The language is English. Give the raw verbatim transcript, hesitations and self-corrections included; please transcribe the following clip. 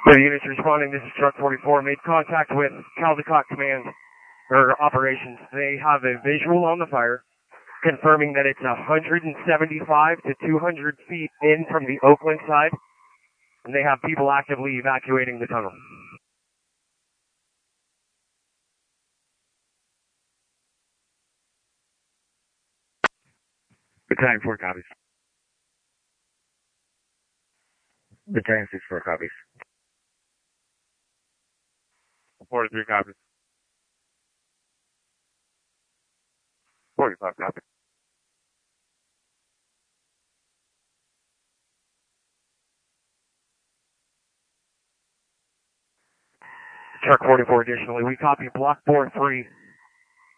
The units responding, this is Truck forty-four, made contact with Caldecott Command, or Operations. They have a visual on the fire, confirming that it's one hundred seventy-five to two hundred feet in from the Oakland side, and they have people actively evacuating the tunnel. Battalion four copies. Battalion six four copies. forty-three copies. forty-five copies. Truck forty-four additionally, we copy block four three.